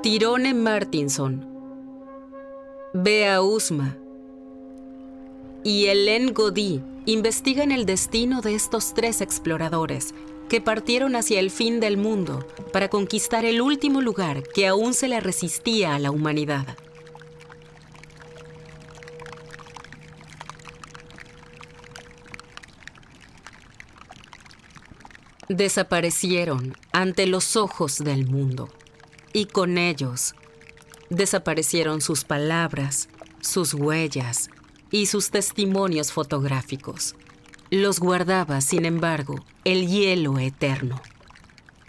Tyrone Martinson, Bea Usma y Hélène Gaudy investigan el destino de estos 3 exploradores que partieron hacia el fin del mundo para conquistar el último lugar que aún se le resistía a la humanidad. Desaparecieron ante los ojos del mundo, y con ellos desaparecieron sus palabras, sus huellas y sus testimonios fotográficos. Los guardaba, sin embargo, el hielo eterno.